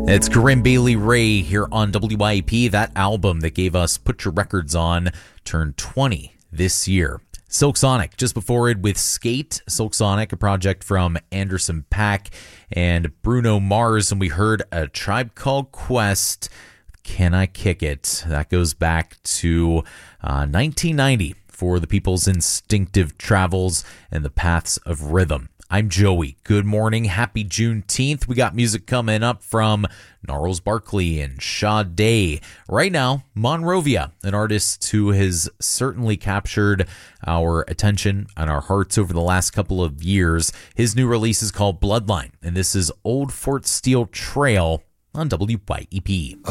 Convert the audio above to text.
It's Corinne Bailey Ray here on WYAP. That album that gave us Put Your Records On turned 20 this year. Silk Sonic, just before it with Skate. Silk Sonic, a project from Anderson .Paak and Bruno Mars. And we heard A Tribe Called Quest, Can I Kick It? That goes back to 1990 for the People's Instinctive Travels and the Paths of Rhythm. I'm Joey. Good morning. Happy Juneteenth. We got music coming up from Gnarls Barkley and Sade. Right now, Monrovia, an artist who has certainly captured our attention and our hearts over the last couple of years. His new release is called Bloodline, and this is Old Fort Steele Trail on WYEP.